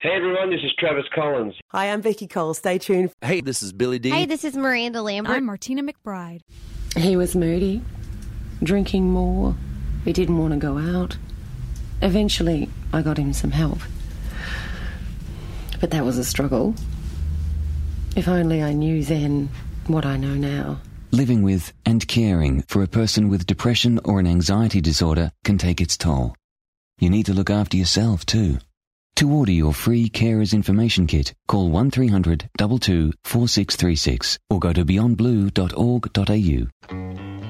Hey everyone, this is Travis Collins. Hi, I'm Vicky Cole. Stay tuned. Hey, this is Billy D. Hey, this is Miranda Lambert. I'm Martina McBride. He was moody, drinking more. He didn't want to go out. Eventually, I got him some help. But that was a struggle. If only I knew then what I know now. Living with and caring for a person with depression or an anxiety disorder can take its toll. You need to look after yourself too. To order your free Carers Information Kit, call 1300 22 4636 or go to beyondblue.org.au.